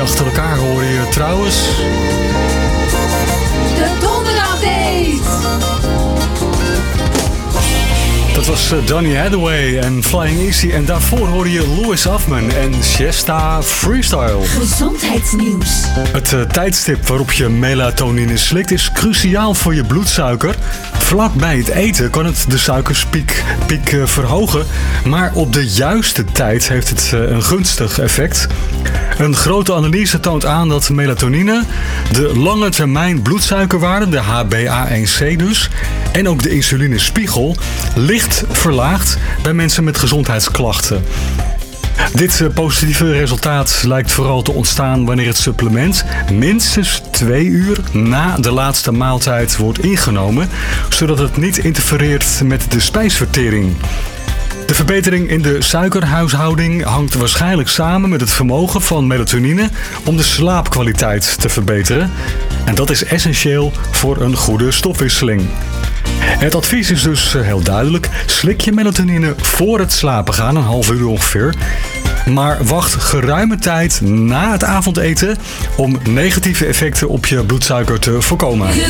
achter elkaar hoor je trouwens. De Donderupdate. Dat was Donny Hathaway en Flying Easy. En daarvoor hoorde je Louis Afman en Siesta Freestyle. Gezondheidsnieuws. Het tijdstip waarop je melatonine slikt is cruciaal voor je bloedsuiker. Vlak bij het eten kan het de suikerspiek verhogen. Maar op de juiste tijd heeft het een gunstig effect. Een grote analyse toont aan dat melatonine de lange termijn bloedsuikerwaarde, de HbA1c dus, en ook de insulinespiegel licht verlaagt bij mensen met gezondheidsklachten. Dit positieve resultaat lijkt vooral te ontstaan wanneer het supplement minstens 2 uur na de laatste maaltijd wordt ingenomen, zodat het niet interfereert met de spijsvertering. De verbetering in de suikerhuishouding hangt waarschijnlijk samen met het vermogen van melatonine om de slaapkwaliteit te verbeteren. En dat is essentieel voor een goede stofwisseling. Het advies is dus heel duidelijk. Slik je melatonine voor het slapen gaan, een half uur ongeveer. Maar wacht geruime tijd na het avondeten om negatieve effecten op je bloedsuiker te voorkomen.